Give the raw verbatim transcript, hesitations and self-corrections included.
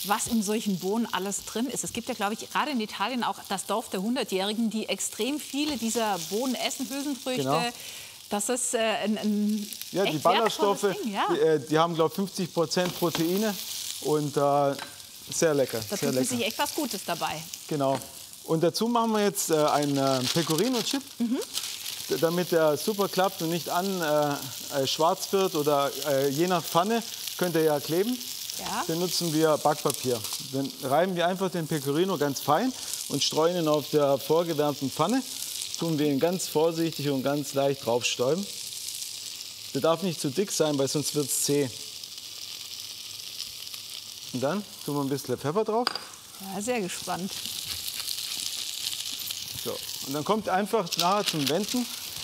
was in solchen Bohnen alles drin ist. Es gibt ja, glaube ich, gerade in Italien auch das Dorf der Hundertjährigen, die extrem viele dieser Bohnen essen, Hülsenfrüchte. Genau. Das ist äh, ein, ein Ja, die Ballaststoffe, Ding, ja. die, äh, die haben, glaube ich, fünfzig Prozent Proteine und äh, sehr lecker. Da sehr tut lecker. sich echt was Gutes dabei. Genau. Und dazu machen wir jetzt äh, einen äh, Pecorino-Chip, mhm. damit der super klappt und nicht an äh, äh, schwarz wird oder äh, je nach Pfanne könnte er ja kleben. Ja. Benutzen wir Backpapier. Dann reiben wir einfach den Pecorino ganz fein und streuen ihn auf der vorgewärmten Pfanne. Tun wir ihn ganz vorsichtig und ganz leicht draufstäuben. Der darf nicht zu dick sein, weil sonst wird es zäh. Und dann tun wir ein bisschen Pfeffer drauf. Ja, sehr gespannt. So. Und dann kommt einfach nachher zum Wenden